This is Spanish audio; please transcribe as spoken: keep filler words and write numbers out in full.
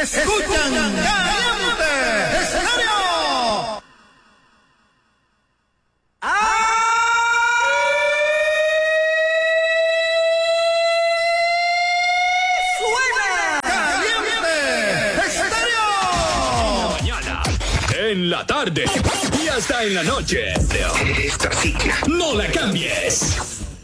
Escuchan Caliente Estéreo. ¡Suena! Caliente Estéreo. Mañana, en la tarde y hasta en la noche. Esta cicla. No la cambies.